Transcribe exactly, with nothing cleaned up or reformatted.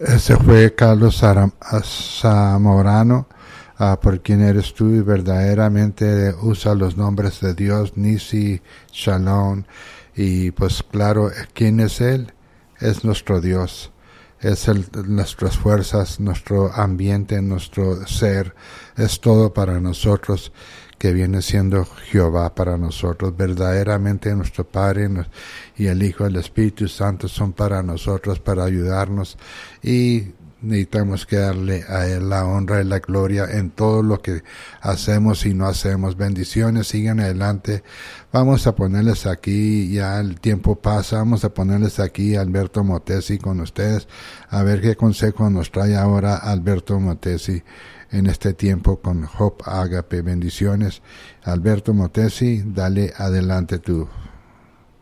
Ese fue Carlos Zaram- Zamorano, uh, por quien eres tú y verdaderamente usa los nombres de Dios, Nisi, Shalom, y pues claro, ¿quién es Él? Es nuestro Dios, es el, nuestras fuerzas, nuestro ambiente, nuestro ser, es todo para nosotros, que viene siendo Jehová para nosotros. Verdaderamente nuestro Padre y el Hijo, el Espíritu Santo son para nosotros, para ayudarnos, y necesitamos que darle a Él la honra y la gloria en todo lo que hacemos y no hacemos. Bendiciones, sigan adelante. Vamos a ponerles aquí, ya el tiempo pasa, vamos a ponerles aquí a Alberto Motesi con ustedes, a ver qué consejo nos trae ahora Alberto Motesi en este tiempo con Hope Agape. Bendiciones. Alberto Motesi, dale adelante tú.